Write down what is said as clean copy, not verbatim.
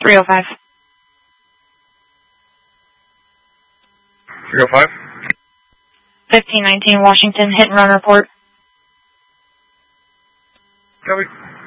305. 305. 1519 Washington, hit and run report. Copy.